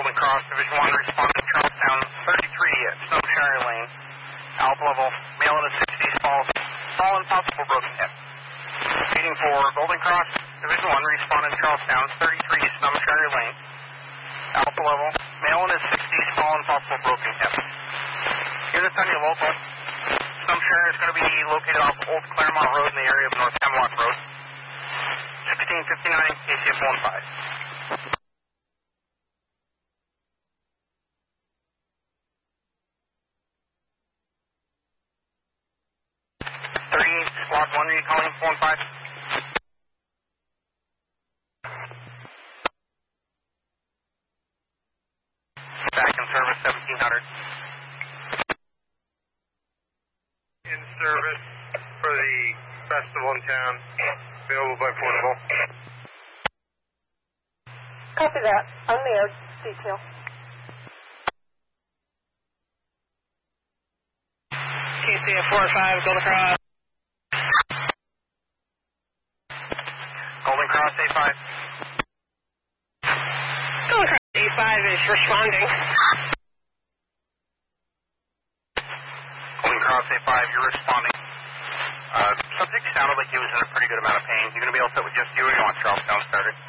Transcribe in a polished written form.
Golden Cross, Division 1, responding to Charlestown 33 at Snowshire Lane. Alpha level, male in the 60s, fallen, possible broken hip. Waiting for Golden Cross, Division 1, responding to Charlestown 33 Snowshire Lane. Alpha level, male in his 60s, fallen, possible broken hip. Units on your local. Snowshire is going to be located off Old Claremont Road in the area of North Hemlock Road. 1659 KCF 15. 38, Squad 1, are you calling 15? Back in service, 1700. In service for the festival in town, available by portable. Copy that. On the air, detail. KCF 45, Golden Cross. Golden Cross A5. Golden Cross A5 is responding. Golden Cross A5, you're responding. Subject sounded like he was in a pretty good amount of pain. You going to be all set with just you, or you want Charlestown started?